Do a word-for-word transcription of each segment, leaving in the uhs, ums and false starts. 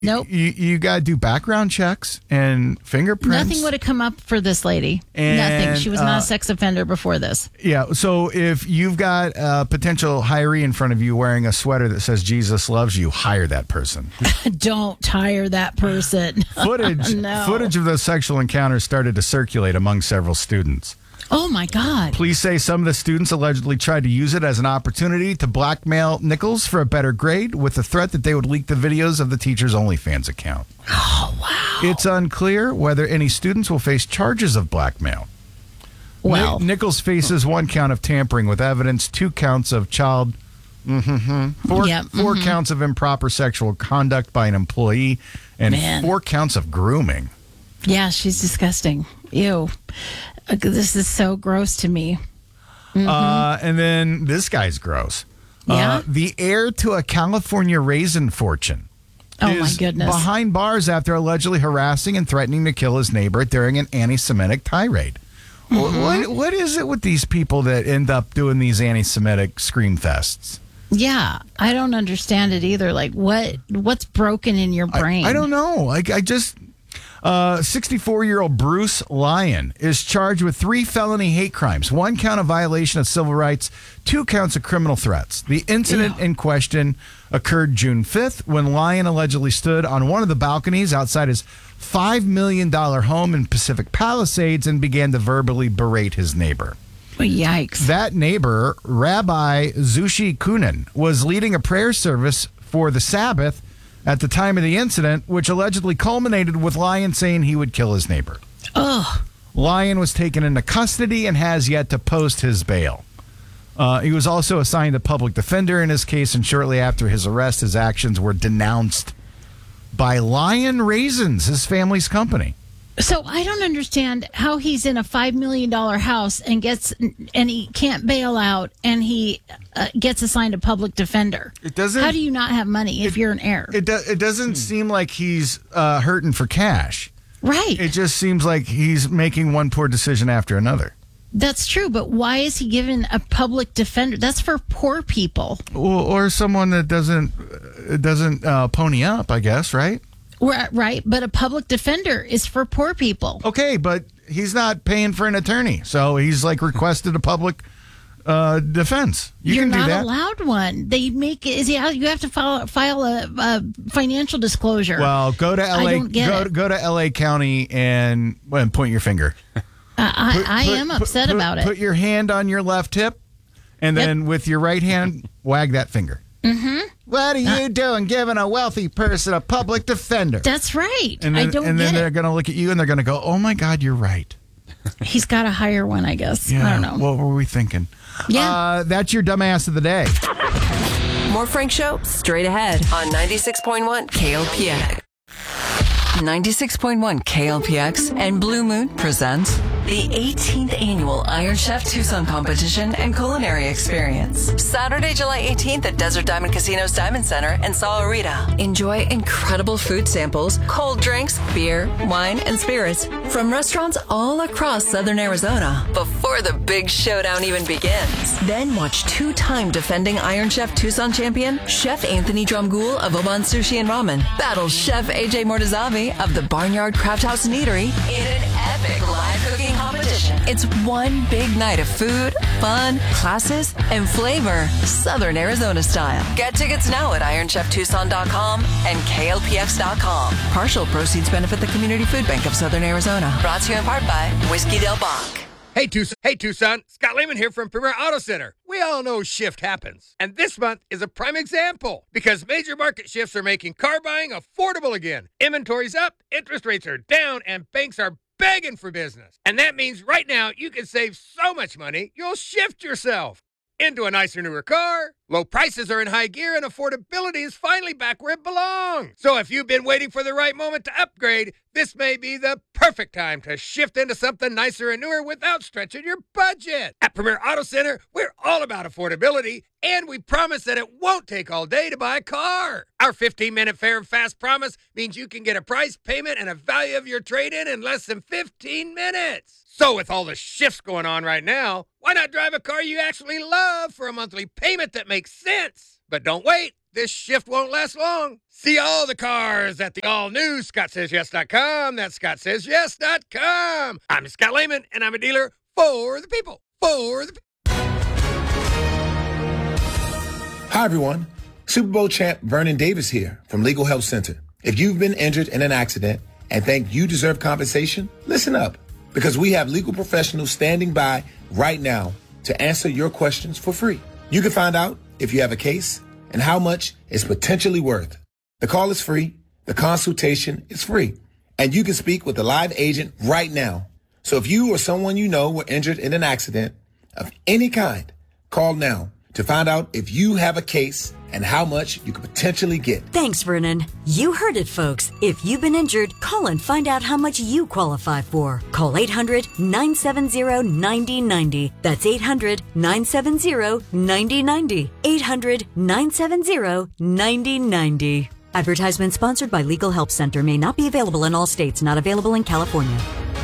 Nope. You, you got to do background checks and fingerprints. Nothing would have come up for this lady. And, Nothing. She was uh, not a sex offender before this. Yeah. So if you've got a potential hiree in front of you wearing a sweater that says Jesus loves you, hire that person. Don't hire that person. Footage, No. footage of those sexual encounters started to circulate among several students. Oh, my God. Police say some of the students allegedly tried to use it as an opportunity to blackmail Nichols for a better grade with the threat that they would leak the videos of the teacher's OnlyFans account. Oh, wow. It's unclear whether any students will face charges of blackmail. Well. Nick- Nichols faces one count of tampering with evidence, two counts of child, mm-hmm, four, Yep, four mhm. counts of improper sexual conduct by an employee, and Man. four counts of grooming. Yeah, she's disgusting. Ew. Uh, This is so gross to me. Uh, and then this guy's gross. Yeah? Uh, the heir to a California raisin fortune. Oh, my is goodness. Behind bars after allegedly harassing and threatening to kill his neighbor during an anti-Semitic tirade. Wh- Mm-hmm. What, what is it with these people that end up doing these anti-Semitic scream fests? Yeah, I don't understand it either. Like, what what's broken in your brain? I, I don't know. Like, I just. Uh, sixty-four-year-old Bruce Lyon is charged with three felony hate crimes, one count of violation of civil rights, two counts of criminal threats. The incident Ew. in question occurred June fifth when Lyon allegedly stood on one of the balconies outside his five million dollars home in Pacific Palisades and began to verbally berate his neighbor. Yikes. That neighbor, Rabbi Zushi Kunin, was leading a prayer service for the Sabbath at the time of the incident, which allegedly culminated with Lyon saying he would kill his neighbor. Ugh. Lyon was taken into custody and has yet to post his bail. Uh, he was also assigned a public defender in his case, and shortly after his arrest, his actions were denounced by Lyon Raisins, his family's company. So I don't understand how he's in a five million dollars house and gets and he can't bail out and he uh, gets assigned a public defender. It doesn't. How do you not have money if you're an heir? It, do, it doesn't seem like he's uh, hurting for cash. Right. It just seems like he's making one poor decision after another. That's true, but why is he given a public defender? That's for poor people. Or, or someone that doesn't uh, doesn't uh, pony up, I guess, right? Right, right, but a public defender is for poor people. Okay, but he's not paying for an attorney, so he's like requested a public uh, defense. You You're can do not that. allowed one. They make is he, you have to file file a, a financial disclosure. Well, go to L A. I don't get go, it. go to L A County and, well, and point your finger. I, I, Put- I put- am put- upset put- about it. Put your hand on your left hip, and Yep. then with your right hand, wag that finger. Mm-hmm. What are you doing giving a wealthy person a public defender? That's right. And then, I don't and then get they're it. going to look at you and they're going to go, oh my God, you're right. He's got to hire one, I guess. Yeah. I don't know. What were we thinking? Yeah. Uh, that's your dumbass of the day. More Frank Show straight ahead on ninety-six point one K L P X. ninety-six point one K L P X and Blue Moon presents the eighteenth Annual Iron Chef Tucson Competition and Culinary Experience. Saturday, July eighteenth at Desert Diamond Casino's Diamond Center in Sahuarita. Enjoy incredible food samples, cold drinks, beer, wine, and spirits from restaurants all across Southern Arizona before the big showdown even begins. Then watch two-time defending Iron Chef Tucson champion, Chef Anthony Drumgoole of Oban Sushi and Ramen, battle Chef A J Mortazavi of the Barnyard Craft House and Eatery in an epic live cooking competition. It's one big night of food, fun, classes, and flavor, Southern Arizona style. Get tickets now at iron chef tucson dot com and K L P X dot com. Partial proceeds benefit the Community Food Bank of Southern Arizona. Brought to you in part by Whiskey Del Bach. Hey Tucson, hey Tucson, Scott Lehman here from Premier Auto Center. We all know shift happens, and this month is a prime example because major market shifts are making car buying affordable again. Inventory's up, interest rates are down, and banks are begging for business. And that means right now you can save so much money, you'll shift yourself into a nicer, newer car. Low prices are in high gear and affordability is finally back where it belongs. So if you've been waiting for the right moment to upgrade, this may be the perfect time to shift into something nicer and newer without stretching your budget. At Premier Auto Center, we're all about affordability, and we promise that it won't take all day to buy a car. Our fifteen-minute fair and fast promise means you can get a price, payment, and a value of your trade-in in less than fifteen minutes. So with all the shifts going on right now, why not drive a car you actually love for a monthly payment that makes sense? But don't wait. this shift won't last long. See all the cars at the all-new Scott Says Yes dot com. That's Scott Says Yes dot com. I'm Scott Lehman, and I'm a dealer for the people. For the people. Hi, everyone. Super Bowl champ Vernon Davis here from Legal Help Center. If you've been injured in an accident and think you deserve compensation, listen up, because we have legal professionals standing by right now to answer your questions for free. You can find out if you have a case and how much it's potentially worth. The call is free, the consultation is free, and you can speak with a live agent right now. So if you or someone you know were injured in an accident of any kind, call now to find out if you have a case and how much you could potentially get. Thanks, Vernon. You heard it, folks. If you've been injured, call and find out how much you qualify for. Call eight hundred, nine seven zero, nine zero nine zero. That's eight hundred, nine seven zero, nine zero nine zero. eight hundred, nine seven zero, nine zero nine zero. Advertisement sponsored by Legal Help Center. May not be available in all states. Not available in California.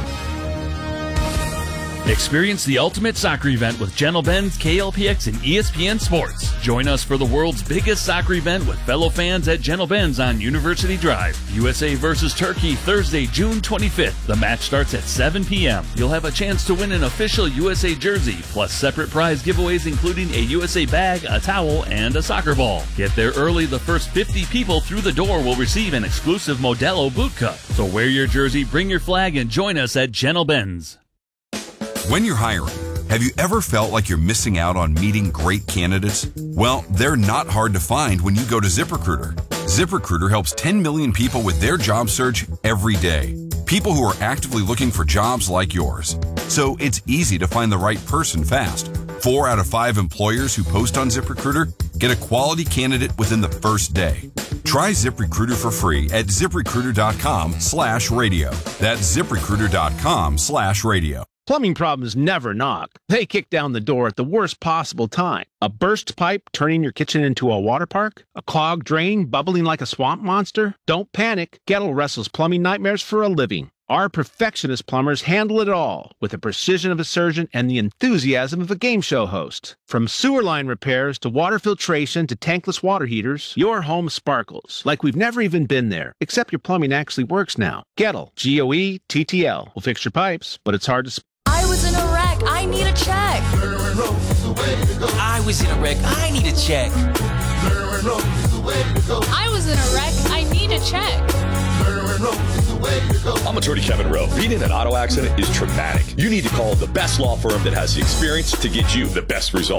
Experience the ultimate soccer event with Gentle Ben's, K L P X, and E S P N Sports. Join us for the world's biggest soccer event with fellow fans at Gentle Ben's on University Drive. U S A versus Turkey, Thursday, June twenty-fifth. The match starts at seven p.m. You'll have a chance to win an official U S A jersey, plus separate prize giveaways including a U S A bag, a towel, and a soccer ball. Get there early. The first fifty people through the door will receive an exclusive Modelo boot cup. So wear your jersey, bring your flag, and join us at Gentle Ben's. When you're hiring, have you ever felt like you're missing out on meeting great candidates? Well, they're not hard to find when you go to ZipRecruiter. ZipRecruiter helps ten million people with their job search every day. People who are actively looking for jobs like yours. So it's easy to find the right person fast. Four out of five employers who post on ZipRecruiter get a quality candidate within the first day. Try ZipRecruiter for free at ZipRecruiter.com slash radio. That's ZipRecruiter.com slash radio. Plumbing problems never knock. They kick down the door at the worst possible time. A burst pipe turning your kitchen into a water park? A clogged drain bubbling like a swamp monster? Don't panic. Gettle wrestles plumbing nightmares for a living. Our perfectionist plumbers handle it all with the precision of a surgeon and the enthusiasm of a game show host. From sewer line repairs to water filtration to tankless water heaters, your home sparkles like we've never even been there, except your plumbing actually works now. Gettle, G O E T T L, will fix your pipes, but it's hard to... Sp- I was in a wreck. I need a check. I was in a wreck. I need a check. I was in a wreck. I need a check. I'm attorney Kevin Rowe. Being in an auto accident is traumatic. You need to call the best law firm that has the experience to get you the best result.